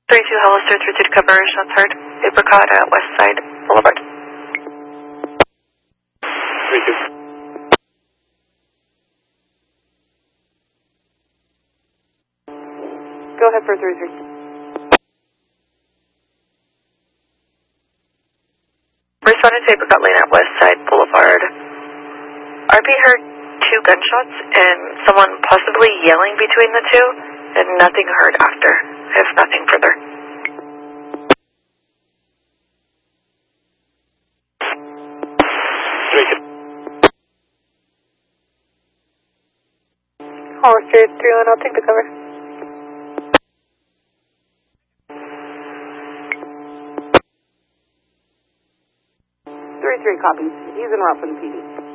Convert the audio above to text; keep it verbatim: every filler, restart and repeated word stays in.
three two Hollister, three two to cover, shots heard. Apricot at West Side Boulevard. three two. Go ahead for three three. Responding to Apricot Lane at West Side Boulevard. R P heard two gunshots and someone possibly yelling between the two, and nothing heard after. I have nothing further. three two. Hollister, three one, I'll take the cover. three three copies. He's en route for the P D.